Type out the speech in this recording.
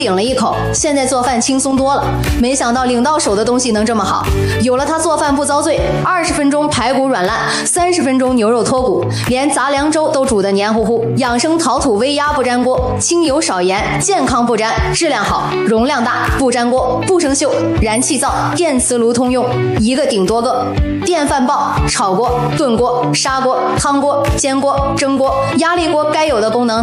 领了一口，现在做饭轻松多了。没想到领到手的东西能这么好，有了它做饭不遭罪，20分钟排骨软烂，30分钟牛肉脱骨，连杂粮粥都煮得黏糊糊。养生陶土微压不粘锅，清油少盐，健康不粘，质量好，容量大，不粘锅，不生锈，燃气灶、电磁炉通用，一个顶多个。电饭煲、炒锅、炖锅、砂锅、汤锅、煎锅、蒸锅、压力锅该有的功能